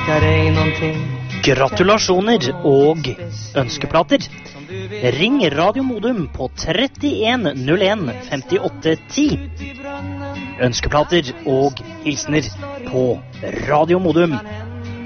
önskar dig någonting. Gratulasjoner og ønskeplater. Ring Radio Modum på 31 01 58 10. Ønskeplater og hilsener på Radio Modum